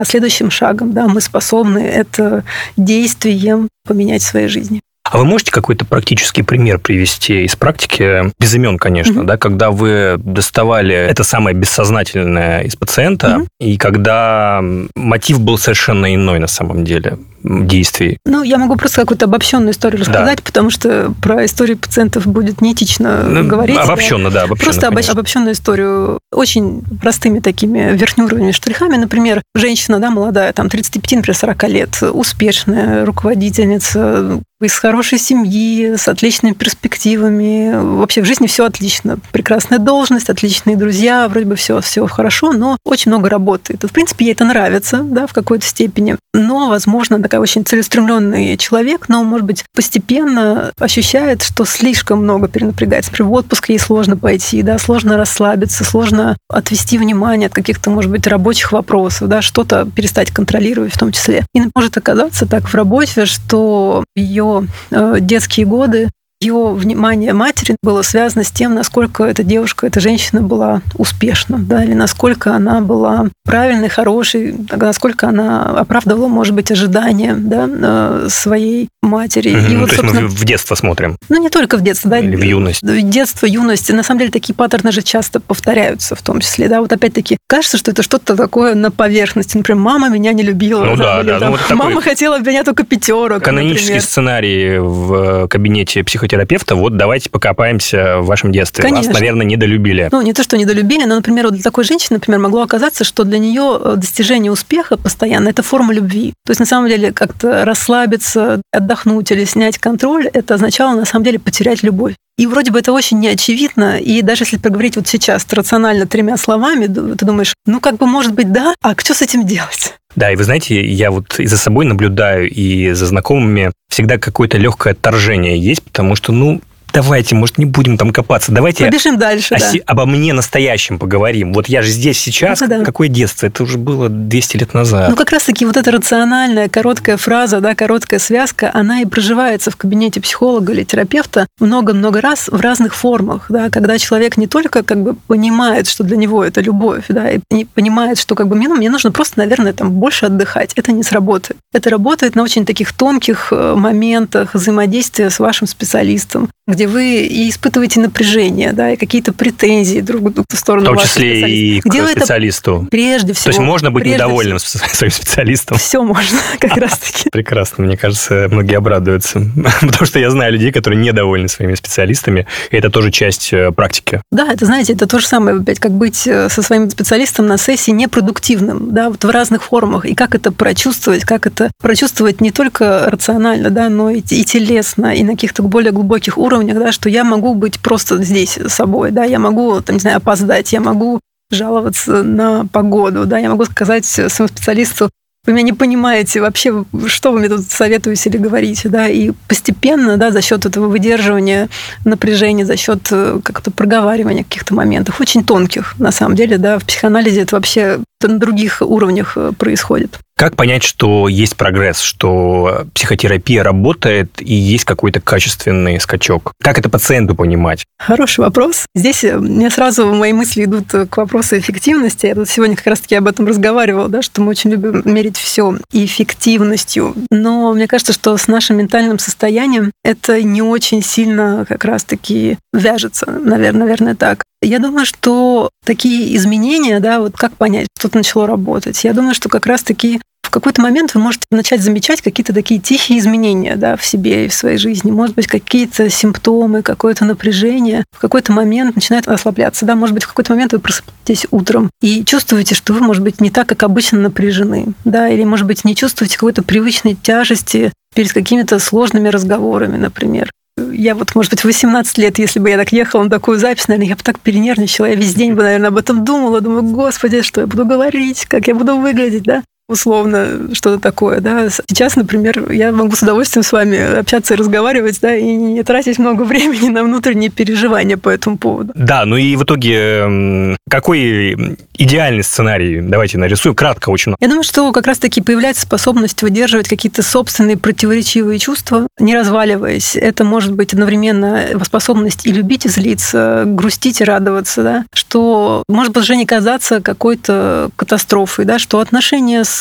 А следующим шагом, да, мы способны это действием поменять в своей жизни. А вы можете какой-то практический пример привести из практики, без имен, конечно, да, когда вы доставали это самое бессознательное из пациента, и когда мотив был совершенно иной на самом деле действий? Ну, я могу просто какую-то обобщенную историю рассказать, потому что про истории пациентов будет неэтично говорить. Обобщенно, да. Просто обобщенную историю очень простыми такими верхнеуровневыми штрихами. Например, женщина, да, молодая, там 35, например, 40 лет, успешная руководительница, из хорошей семьи, с отличными перспективами. Вообще в жизни все отлично. Прекрасная должность, отличные друзья, вроде бы все хорошо, но очень много работает. В принципе, ей это нравится, да, в какой-то степени. Но, возможно, такой очень целеустремленный человек, но, может быть, постепенно ощущает, что слишком много перенапрягается. Например, в отпуск ей сложно пойти, да, сложно расслабиться, сложно отвести внимание от каких-то, может быть, рабочих вопросов, да, что-то перестать контролировать в том числе. И может оказаться так в работе, что ее детские годы, ее внимание матери было связано с тем, насколько эта девушка, эта женщина была успешна, да, или насколько она была правильной, хорошей, насколько она оправдывала, может быть, ожидания, да, своей матери. И вот, то есть мы в детство смотрим? Ну, не только в детство, да. Или в юность? Детство, юность. На самом деле, такие паттерны же часто повторяются в том числе, да. Вот опять-таки, кажется, что это что-то такое на поверхности. Например, мама меня не любила. Ну да, или, да. Там, Ну, мама хотела от меня только 5. Канонический например. сценарий в кабинете психотерапевта. Вот давайте покопаемся в вашем детстве. Конечно. Вас, наверное, недолюбили. Ну, не то, что недолюбили, но, например, вот для такой женщины, например, могло оказаться, что для нее достижение успеха постоянно – это форма любви. То есть, на самом деле, как-то расслабиться, отдохнуть или снять контроль – это означало, на самом деле, потерять любовь. И вроде бы это очень неочевидно, и даже если проговорить вот сейчас рационально 3 словами, ты думаешь, ну, как бы, может быть, да, а что с этим делать? Да, и вы знаете, я вот и за собой наблюдаю, и за знакомыми всегда какое-то легкое отторжение есть, потому что, ну, давайте, может, не будем там копаться. Давайте побежим дальше, обо мне настоящем поговорим. Вот я же здесь сейчас. Да. Какое детство? Это уже было 200 лет назад. Ну, как раз-таки вот эта рациональная, короткая фраза, да, короткая связка, она и проживается в кабинете психолога или терапевта много-много раз в разных формах, да, когда человек не только как бы понимает, что для него это любовь, да, и не понимает, что как бы мне нужно просто, наверное, там больше отдыхать. Это не сработает. Это работает на очень таких тонких моментах взаимодействия с вашим специалистом, где вы и испытываете напряжение, да, и какие-то претензии друг в сторону вашего специалиста. В том числе и к специалисту. Прежде всего. То есть можно быть недовольным своим специалистом. Все можно, как раз-таки. Прекрасно. Мне кажется, многие обрадуются. Потому что я знаю людей, которые недовольны своими специалистами, и это тоже часть практики. Да, это, знаете, это то же самое, опять, как быть со своим специалистом на сессии непродуктивным, да, вот в разных формах. И как это прочувствовать не только рационально, да, но и телесно, и на каких-то более глубоких уровнях, да, что я могу быть просто здесь собой, да, я могу, там, не знаю, опоздать, я могу жаловаться на погоду, да, я могу сказать своему специалисту, вы меня не понимаете вообще, что вы мне тут советуете или говорите, да, и постепенно, да, за счет этого выдерживания напряжения, за счет как-то проговаривания каких-то моментов, очень тонких, на самом деле, да, в психоанализе это вообще на других уровнях происходит. Как понять, что есть прогресс, что психотерапия работает и есть какой-то качественный скачок? Как это пациенту понимать? Хороший вопрос. Здесь мне сразу мои мысли идут к вопросу эффективности. Я тут сегодня как раз-таки об этом разговаривала, да, что мы очень любим мерить все эффективностью. Но мне кажется, что с нашим ментальным состоянием это не очень сильно как раз-таки вяжется, наверное, так. Я думаю, что такие изменения, да, вот как понять, что-то начало работать. Я думаю, что как раз-таки в какой-то момент вы можете начать замечать какие-то такие тихие изменения, да, в себе и в своей жизни. Может быть, какие-то симптомы, какое-то напряжение в какой-то момент начинает ослабляться. Да? Может быть, в какой-то момент вы просыпаетесь утром и чувствуете, что вы, может быть, не так, как обычно напряжены. Да? Или, может быть, не чувствуете какой-то привычной тяжести перед какими-то сложными разговорами, например. Я вот, может быть, в 18 лет, если бы я так ехала на такую запись, наверное, я бы так перенервничала, я весь день бы, наверное, об этом думала, думаю, господи, что я буду говорить, как я буду выглядеть, да? Условно, что-то такое, да. Сейчас, например, я могу с удовольствием с вами общаться и разговаривать, да, и не тратить много времени на внутренние переживания по этому поводу. Да, ну и в итоге какой идеальный сценарий? Давайте нарисуем кратко очень. Я думаю, что как раз-таки появляется способность выдерживать какие-то собственные противоречивые чувства, не разваливаясь. Это может быть одновременно способность и любить, и злиться, грустить и радоваться, да, что может уже не казаться какой-то катастрофой, да, что отношения с